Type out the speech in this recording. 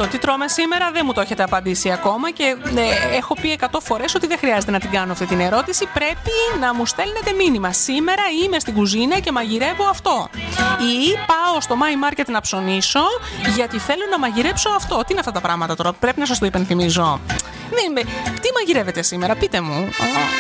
ρωτήσω τι τρώμε σήμερα, δεν μου το έχετε απαντήσει ακόμα και έχω πει 100 φορές ότι δεν χρειάζεται να την κάνω αυτή την ερώτηση. Πρέπει να μου στέλνετε μήνυμα. Σήμερα είμαι στην κουζίνα και μαγειρεύω αυτό. Ή πάω στο My Market να ψωνίσω γιατί θέλω να μαγειρέψω αυτό. Τι είναι αυτά τα πράγματα τώρα, πρέπει να σας το υπενθυμίζω. Τι μαγειρεύετε σήμερα, πείτε μου.